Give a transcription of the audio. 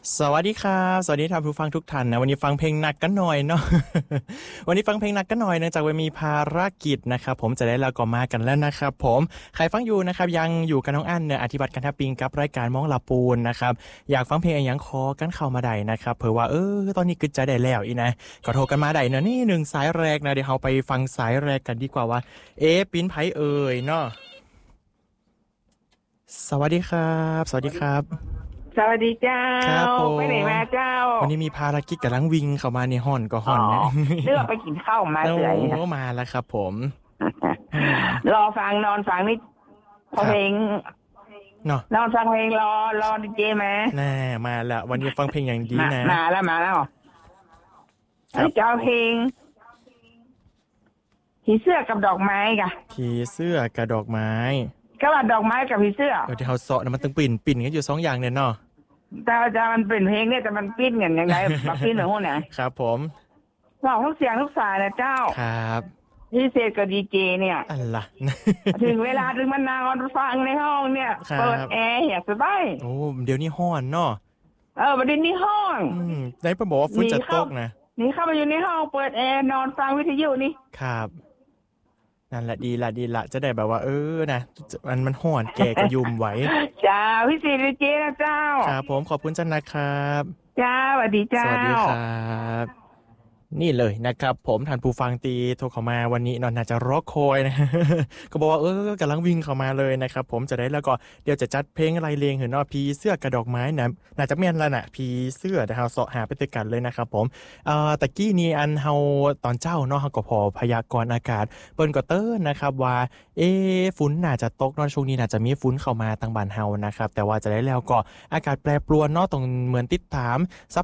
สวัสดีครับสวัสดีท่านผู้ฟังทุกท่านนะวันนี้ฟังเพลงหนักกันหน่อยเนาะ วันนี้ฟังเพลงหนักกันหน่อยเนื่องจากว่ามีภารกิจนะครับผมจะได้แล้วก็มากันแล้วนะครับผมใครฟังอยู่นะครับยังอยู่กับน้องอั้นเนี่ยอธิบัติการทับปิงกับรายการมองลาปูนนะครับอยากฟังเพลงอย่างคอกันเข้ามาได้นะครับเผื่อว่าตอนนี้กึดใจได้แล้วอีนะก็โทรกันมาได้เนอะนี่หนึ่งสายแรกนะเดี๋ยวเราไปฟังสายแรกกันดีกว่าว่าปิ้นไผเนาะสวัสดีครับสวัสดีครับสวัสดีเจ้าครับผมไปไหนมาเจ้าวันนี้มีภารกิจกำลังวิ่งเข้ามาในห้อนก็ห้อ๋ออนนะเลือกไปกินข้าวมาโอ้เสือยนะมาแล้วครับผมรอฟังนอนฟังนี่พอเพลงเนาะนอนฟังเพลงรอดีเจมาน่ามาแล้ววันนี้ฟังเพลงอย่างดีนะมาแล้วครับเจ้าเพลงผีเสื้อกับดอกไม้กะผีเสื้อกับดอกไม้ก็ว่าดอกไม้กับผีเสื้อที่เขาเสาะนะมันต้องปิ่นกันอยู่สองอย่างเนี่ยเนาะจะมันเป็นเพลงเนี่ยแต่มันปิ้นกันยังไงแบบปิ้นเหมือนพวกไหนครับผมบอกทุกเสียงทุกสายนะเจ้าครับพิเศษกับดีเจเนี่ยอันล่ะถึงเวลาถึงมันนอนฟังในห้องเนี่ยเปิดแอร์อย่าสบายโอ้เดี๋ยวนี้ห้อนเนาะประเด็นนี้ห้องได้ไปบอกว่าฝนจะตกนะนี่เข้ามาอยู่ในห้องเปิดแอร์นอนฟังวิทยุนี่ครับนั่นแหละดีละจะได้แบบว่านะมันห้อนแก่ก็ยุ่มไหวจ้าพี่ศรีเจนะเจ้าครับผมขอบคุณจันนะครับจ้าสวัสดีเจ้าสวัสดีครับนี่เลยนะครับผมท่านผู้ฟังตีโทรเข้ามาวันนี้นอนน่าจะรอคอยนะ ก็บอกว่ากำลังวิ่งเข้ามาเลยนะครับผมจะได้แล้วก็เดี๋ยวจะจัดเพลงอะไรเลงเห็นเนาะผีเสื้อกระดอกไม้นะน่าจะแม่นแล้วน่ะผีเสื้อแต่เฮาเสาะหาไปด้วยกันเลยนะครับผมตะกี้นี้อันเฮาตอนเจ้าเนาะเฮาก็พอพยากรณ์อากาศเปิ้นก็เติ้นนะครับว่าฝนน่าจะตกเนาะช่วงนี้น่าจะมีฝนเข้ามาทางบ้านเฮานะครับแต่ว่าจะได้แล้วก็อากาศแปรปรวนเนาะต้องเหมือนติดตาม